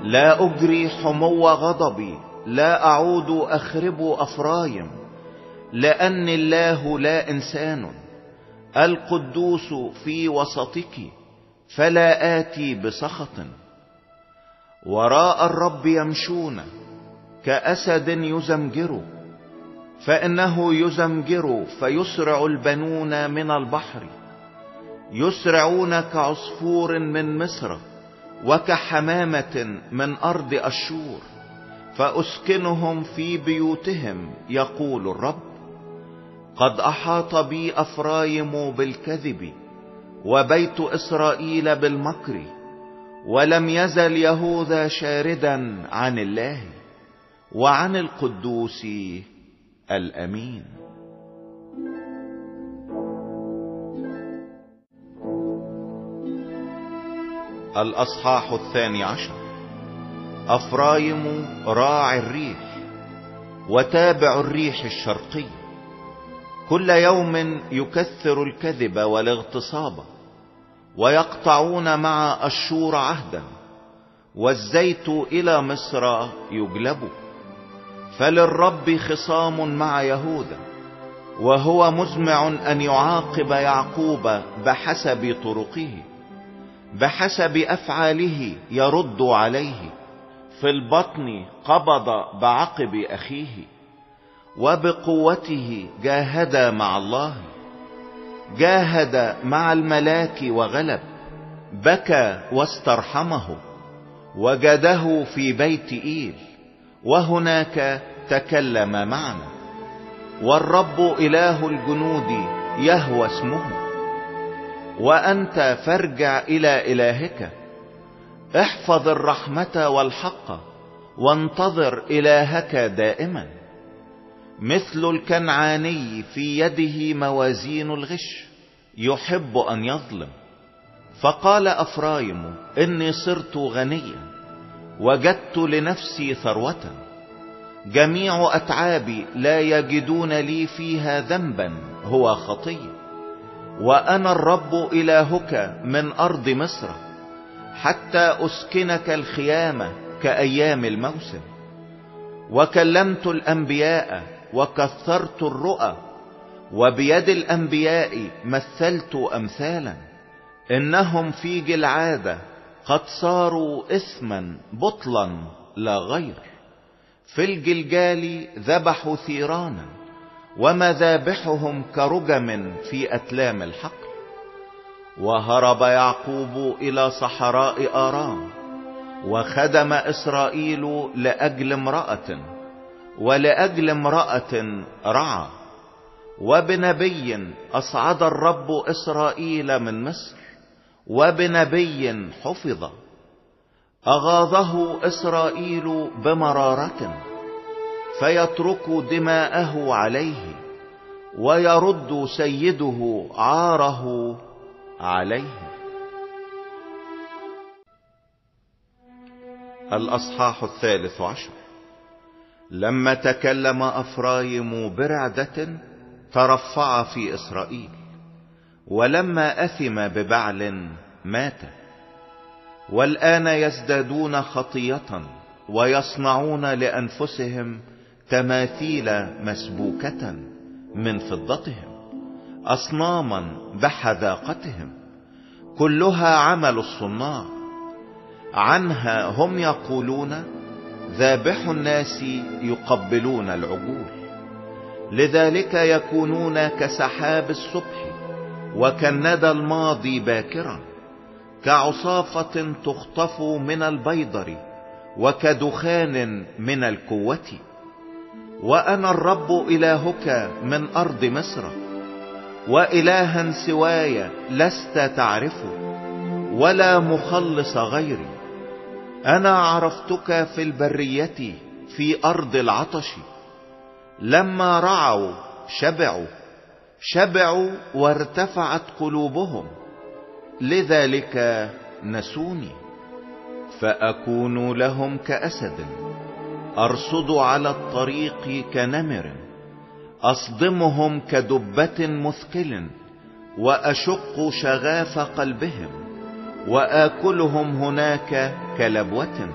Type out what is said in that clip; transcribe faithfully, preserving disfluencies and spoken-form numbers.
لا أجري حمو غضبي، لا أعود أخرب أفرايم، لأن الله لا إنسان، القدوس في وسطك، فلا آتي بسخط. وراء الرب يمشون كأسد يزمجر، فإنه يزمجر فيسرع البنون من البحر. يسرعون كعصفور من مصر، وكحمامة من أرض أشور، فأسكنهم في بيوتهم، يقول الرب. قد أحاط بي أفرايم بالكذب، وبيت إسرائيل بالمكر، ولم يزل يهوذا شاردا عن الله وعن القدوس الأمين. الأصحاح الثاني عشر. أفرايم راعي الريح، وتابع الريح الشرقي، كل يوم يكثر الكذب والاغتصاب، ويقطعون مع أشور عهدا، والزيت إلى مصر يجلب. فللرب خصام مع يهوذا، وهو مزمع أن يعاقب يعقوب بحسب طرقه، بحسب أفعاله يرد عليه. في البطن قبض بعقب أخيه، وبقوته جاهد مع الله. جاهد مع الملاك وغلب، بكى واسترحمه، وجده في بيت إيل، وهناك تكلم معنا. والرب إله الجنود يهوى اسمه. وأنت فارجع إلى إلهك، احفظ الرحمة والحق، وانتظر إلهك دائما. مثل الكنعاني في يده موازين الغش، يحب أن يظلم. فقال أفرايم: إني صرت غنيا، وجدت لنفسي ثروة، جميع أتعابي لا يجدون لي فيها ذنبا، هو خطية. وأنا الرب إلهك من أرض مصر، حتى أسكنك الخيامة كأيام الموسم. وكلمت الأنبياء وكثرت الرؤى، وبيد الأنبياء مثلت أمثالا. إنهم في جلعادة قد صاروا إثما بطلا لا غير. في الجلجال ذبحوا ثيرانا، ومذابحهم كرجم في أتلام الحقل. وهرب يعقوب إلى صحراء آرام، وخدم إسرائيل لأجل امرأة، ولأجل امرأة رعى. وبنبي أصعد الرب إسرائيل من مصر، وبنبي حفظ. أغاظه إسرائيل بمرارة، فيترك دماءه عليه، ويرد سيده عاره عليه. الأصحاح الثالث عشر. لما تكلم أفرايم برعدة، ترفع في إسرائيل، ولما أثم ببعل مات. والآن يزدادون خطية، ويصنعون لأنفسهم تماثيل مسبوكة من فضتهم، أصناما بحذاقتهم، كلها عمل الصناع. عنها هم يقولون: ذابح الناس يقبلون العجول. لذلك يكونون كسحاب الصبح، وكالندى الماضي باكرا، كعصافة تخطف من البيضر، وكدخان من الكوة. وأنا الرب إلهك من أرض مصر، وإلها سواي لست تعرفه، ولا مخلص غيري. أنا عرفتك في البرية في أرض العطش. لما رعوا شبعوا، شبعوا وارتفعت قلوبهم، لذلك نسوني. فأكون لهم كأسد، أرصد على الطريق كنمر، أصدمهم كدبة مثكل، وأشق شغاف قلبهم، وآكلهم هناك كلبوة.